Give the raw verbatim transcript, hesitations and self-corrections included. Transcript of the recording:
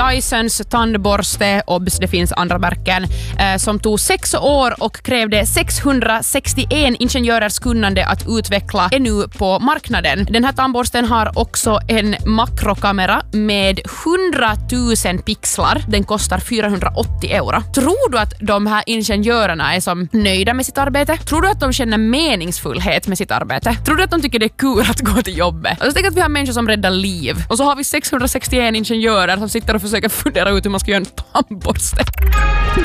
Dysons tandborste, Obs, det finns andra märken, eh, som tog sex år och krävde sexhundrasextioen ingenjörers kunnande att utveckla ännu på marknaden. Den här tandborsten har också en makrokamera med hundratusen pixlar. Den kostar fyrahundraåttio euro. Tror du att de här ingenjörerna är som nöjda med sitt arbete? Tror du att de känner meningsfullhet med sitt arbete? Tror du att de tycker det är kul att gå till jobbet? Jag tänker att vi har människor som räddar liv. Och så har vi sexhundrasextioen ingenjörer som sitter och försöker fundera ut hur man ska göra en tandborste.